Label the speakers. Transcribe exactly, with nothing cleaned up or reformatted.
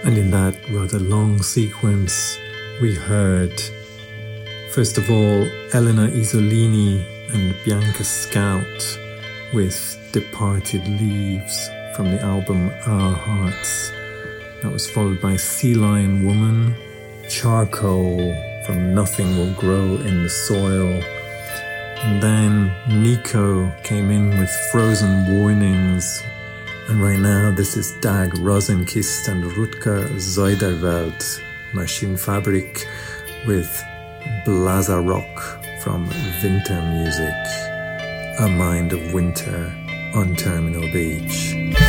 Speaker 1: And in that rather long sequence, we heard, first of all, Elena Isolini and Bianca Scout with Departed Leaves from the album Our Hearts. That was followed by Sea Lion Woman, Charcoal from Nothing Will Grow in the Soil. And then Nico came in with Frozen Warnings. And right now, this is Dag Rosenkist and Rutger Zuiderwelt, Maschinenfabrik, with Blazarok from Winter Music, A Mind of Winter on Terminal Beach.